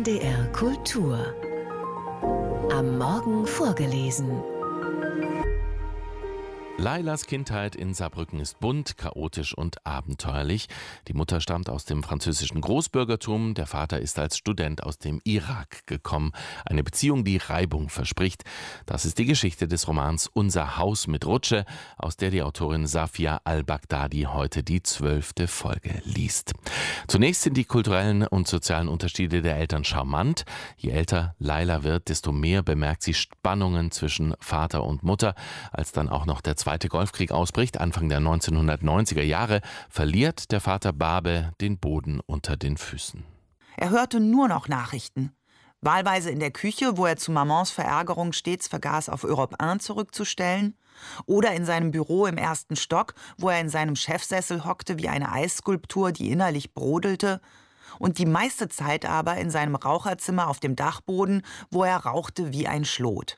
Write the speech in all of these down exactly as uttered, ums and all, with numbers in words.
N D R Kultur. Am Morgen vorgelesen. Lailas Kindheit in Saarbrücken ist bunt, chaotisch und abenteuerlich. Die Mutter stammt aus dem französischen Großbürgertum, der Vater ist als Student aus dem Irak gekommen. Eine Beziehung, die Reibung verspricht. Das ist die Geschichte des Romans Unser Haus mit Rutsche, aus der die Autorin Safia al-Baghdadi heute die zwölfte Folge liest. Zunächst sind die kulturellen und sozialen Unterschiede der Eltern charmant. Je älter Laila wird, desto mehr bemerkt sie Spannungen zwischen Vater und Mutter. Als dann auch noch der zweite Golfkrieg ausbricht, Anfang der neunzehnhundertneunziger Jahre, verliert der Vater Babe den Boden unter den Füßen. Er hörte nur noch Nachrichten. Wahlweise in der Küche, wo er zu Mamans Verärgerung stets vergaß, auf Europe eins zurückzustellen. Oder in seinem Büro im ersten Stock, wo er in seinem Chefsessel hockte wie eine Eisskulptur, die innerlich brodelte. Und die meiste Zeit aber in seinem Raucherzimmer auf dem Dachboden, wo er rauchte wie ein Schlot.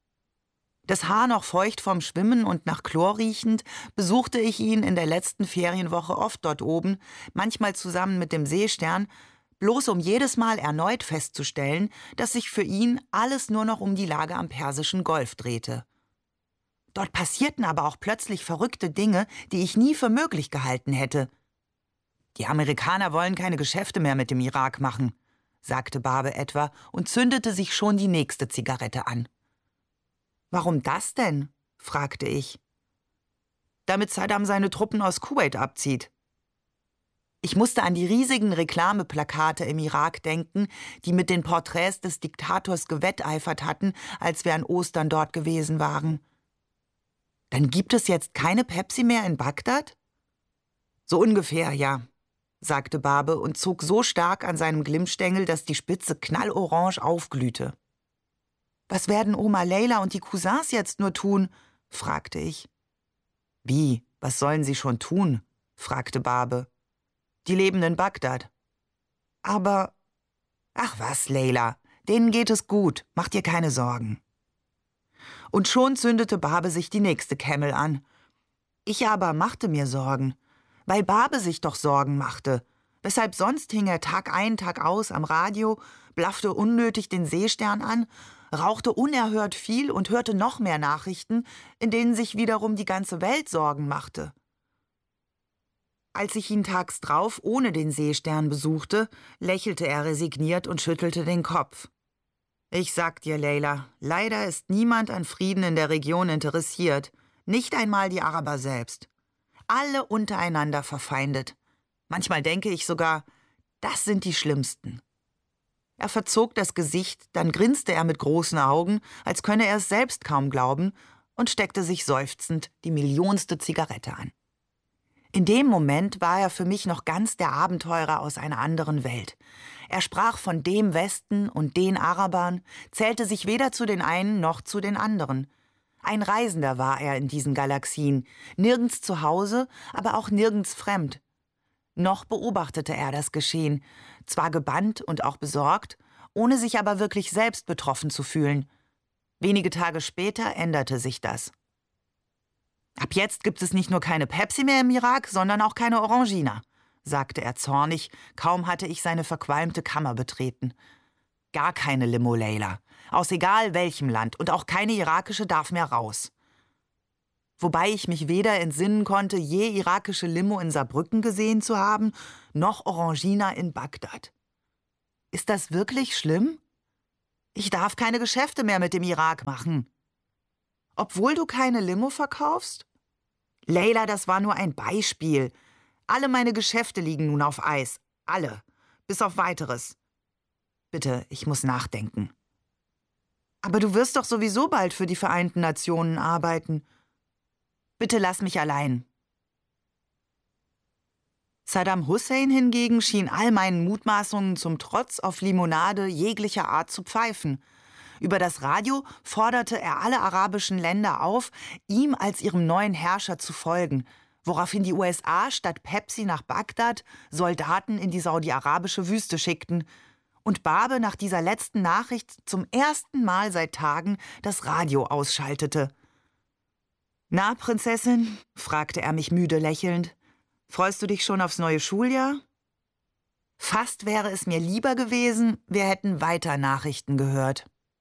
Das Haar noch feucht vom Schwimmen und nach Chlor riechend, besuchte ich ihn in der letzten Ferienwoche oft dort oben, manchmal zusammen mit dem Seestern, bloß um jedes Mal erneut festzustellen, dass sich für ihn alles nur noch um die Lage am Persischen Golf drehte. Dort passierten aber auch plötzlich verrückte Dinge, die ich nie für möglich gehalten hätte. Die Amerikaner wollen keine Geschäfte mehr mit dem Irak machen, sagte Babe etwa und zündete sich schon die nächste Zigarette an. »Warum das denn?« fragte ich. »Damit Saddam seine Truppen aus Kuwait abzieht.« Ich musste an die riesigen Reklameplakate im Irak denken, die mit den Porträts des Diktators gewetteifert hatten, als wir an Ostern dort gewesen waren. »Dann gibt es jetzt keine Pepsi mehr in Bagdad?« »So ungefähr, ja«, sagte Babe und zog so stark an seinem Glimmstängel, dass die Spitze knallorange aufglühte. »Was werden Oma Leila und die Cousins jetzt nur tun?« fragte ich. »Wie, was sollen sie schon tun?« fragte Babe. »Die leben in Bagdad.« »Aber, ach was, Leila, denen geht es gut, mach dir keine Sorgen.« Und schon zündete Babe sich die nächste Camel an. Ich aber machte mir Sorgen, weil Babe sich doch Sorgen machte. Weshalb sonst hing er Tag ein, Tag aus am Radio, blaffte unnötig den Seestern an, rauchte unerhört viel und hörte noch mehr Nachrichten, in denen sich wiederum die ganze Welt Sorgen machte. Als ich ihn tags drauf ohne den Seestern besuchte, lächelte er resigniert und schüttelte den Kopf. »Ich sag dir, Leila, leider ist niemand an Frieden in der Region interessiert, nicht einmal die Araber selbst. Alle untereinander verfeindet. Manchmal denke ich sogar, das sind die Schlimmsten.« Er verzog das Gesicht, dann grinste er mit großen Augen, als könne er es selbst kaum glauben, und steckte sich seufzend die millionste Zigarette an. In dem Moment war er für mich noch ganz der Abenteurer aus einer anderen Welt. Er sprach von dem Westen und den Arabern, zählte sich weder zu den einen noch zu den anderen. Ein Reisender war er in diesen Galaxien, nirgends zu Hause, aber auch nirgends fremd. Noch beobachtete er das Geschehen, zwar gebannt und auch besorgt, ohne sich aber wirklich selbst betroffen zu fühlen. Wenige Tage später änderte sich das. »Ab jetzt gibt es nicht nur keine Pepsi mehr im Irak, sondern auch keine Orangina«, sagte er zornig, kaum hatte ich seine verqualmte Kammer betreten. »Gar keine Limo, Leila, aus egal welchem Land, und auch keine irakische darf mehr raus.« Wobei ich mich weder entsinnen konnte, je irakische Limo in Saarbrücken gesehen zu haben, noch Orangina in Bagdad. »Ist das wirklich schlimm? Ich darf keine Geschäfte mehr mit dem Irak machen.« »Obwohl du keine Limo verkaufst?« »Leila, das war nur ein Beispiel. Alle meine Geschäfte liegen nun auf Eis. Alle. Bis auf Weiteres. Bitte, ich muss nachdenken.« »Aber du wirst doch sowieso bald für die Vereinten Nationen arbeiten. Bitte lass mich allein.« Saddam Hussein hingegen schien all meinen Mutmaßungen zum Trotz auf Limonade jeglicher Art zu pfeifen. Über das Radio forderte er alle arabischen Länder auf, ihm als ihrem neuen Herrscher zu folgen, woraufhin die U S A statt Pepsi nach Bagdad Soldaten in die saudi-arabische Wüste schickten und Babe nach dieser letzten Nachricht zum ersten Mal seit Tagen das Radio ausschaltete. »Na, Prinzessin?« fragte er mich müde lächelnd. »Freust du dich schon aufs neue Schuljahr?« Fast wäre es mir lieber gewesen, wir hätten weiter Nachrichten gehört.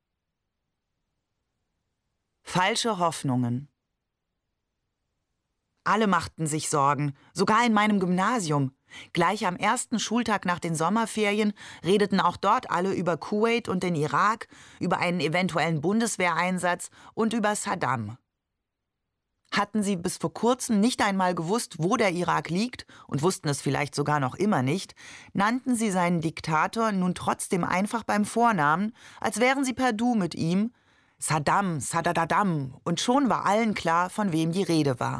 Falsche Hoffnungen. Alle machten sich Sorgen, sogar in meinem Gymnasium. Gleich am ersten Schultag nach den Sommerferien redeten auch dort alle über Kuwait und den Irak, über einen eventuellen Bundeswehreinsatz und über Saddam. Hatten sie bis vor kurzem nicht einmal gewusst, wo der Irak liegt und wussten es vielleicht sogar noch immer nicht, nannten sie seinen Diktator nun trotzdem einfach beim Vornamen, als wären sie per Du mit ihm, Saddam, Sadadadam, und schon war allen klar, von wem die Rede war.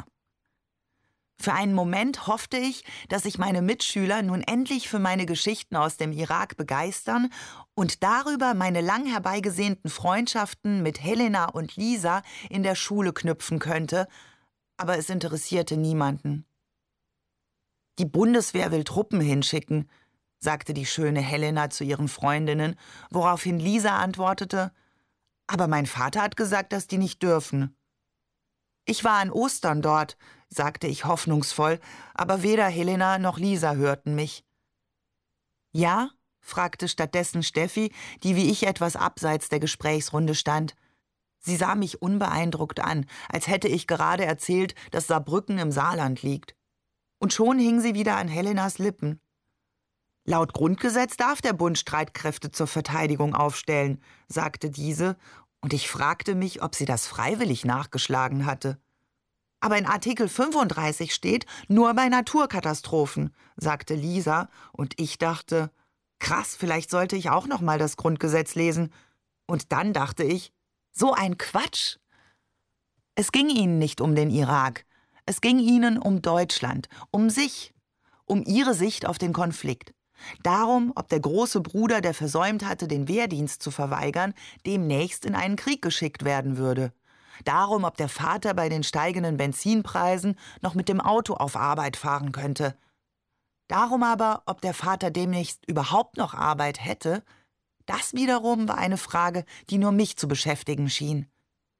Für einen Moment hoffte ich, dass sich meine Mitschüler nun endlich für meine Geschichten aus dem Irak begeistern und darüber meine lang herbeigesehnten Freundschaften mit Helena und Lisa in der Schule knüpfen könnte, aber es interessierte niemanden. »Die Bundeswehr will Truppen hinschicken«, sagte die schöne Helena zu ihren Freundinnen, woraufhin Lisa antwortete, »aber mein Vater hat gesagt, dass die nicht dürfen.« »Ich war an Ostern dort«, sagte ich hoffnungsvoll, aber weder Helena noch Lisa hörten mich. »Ja?«, fragte stattdessen Steffi, die wie ich etwas abseits der Gesprächsrunde stand. Sie sah mich unbeeindruckt an, als hätte ich gerade erzählt, dass Saarbrücken im Saarland liegt. Und schon hing sie wieder an Helenas Lippen. »Laut Grundgesetz darf der Bund Streitkräfte zur Verteidigung aufstellen«, sagte diese, und ich fragte mich, ob sie das freiwillig nachgeschlagen hatte. »Aber in Artikel fünfunddreißig steht, nur bei Naturkatastrophen«, sagte Lisa, und ich dachte, krass, vielleicht sollte ich auch noch mal das Grundgesetz lesen. Und dann dachte ich, so ein Quatsch. Es ging ihnen nicht um den Irak, es ging ihnen um Deutschland, um sich, um ihre Sicht auf den Konflikt. Darum, ob der große Bruder, der versäumt hatte, den Wehrdienst zu verweigern, demnächst in einen Krieg geschickt werden würde. Darum, ob der Vater bei den steigenden Benzinpreisen noch mit dem Auto auf Arbeit fahren könnte. Darum aber, ob der Vater demnächst überhaupt noch Arbeit hätte, das wiederum war eine Frage, die nur mich zu beschäftigen schien.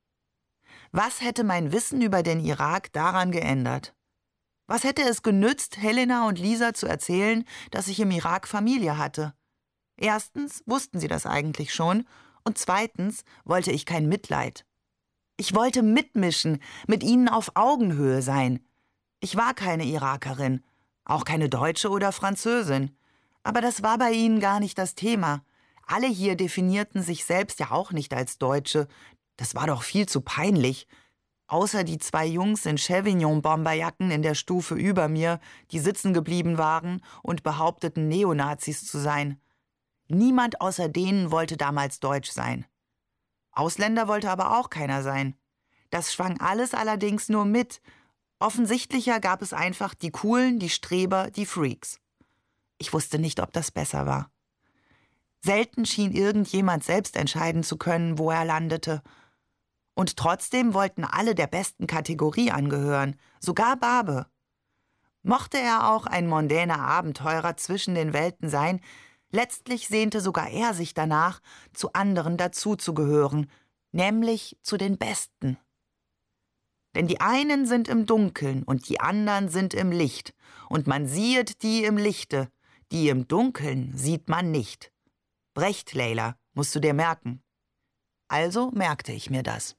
Was hätte mein Wissen über den Irak daran geändert? Was hätte es genützt, Helena und Lisa zu erzählen, dass ich im Irak Familie hatte? Erstens wussten sie das eigentlich schon und zweitens wollte ich kein Mitleid. Ich wollte mitmischen, mit ihnen auf Augenhöhe sein. Ich war keine Irakerin, auch keine Deutsche oder Französin. Aber das war bei ihnen gar nicht das Thema. Alle hier definierten sich selbst ja auch nicht als Deutsche. Das war doch viel zu peinlich. Außer die zwei Jungs in Chevignon-Bomberjacken in der Stufe über mir, die sitzen geblieben waren und behaupteten, Neonazis zu sein. Niemand außer denen wollte damals deutsch sein. Ausländer wollte aber auch keiner sein. Das schwang alles allerdings nur mit. Offensichtlicher gab es einfach die Coolen, die Streber, die Freaks. Ich wusste nicht, ob das besser war. Selten schien irgendjemand selbst entscheiden zu können, wo er landete. Und trotzdem wollten alle der besten Kategorie angehören, sogar Barbe. Mochte er auch ein mondäner Abenteurer zwischen den Welten sein, letztlich sehnte sogar er sich danach, zu anderen dazuzugehören, nämlich zu den Besten. Denn die einen sind im Dunkeln und die anderen sind im Licht, und man siehet die im Lichte, die im Dunkeln sieht man nicht. Brecht, Leila, musst du dir merken. Also merkte ich mir das.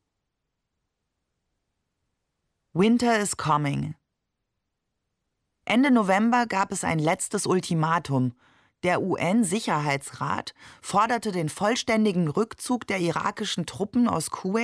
Winter is coming. Ende November gab es ein letztes Ultimatum. Der U N-Sicherheitsrat forderte den vollständigen Rückzug der irakischen Truppen aus Kuwait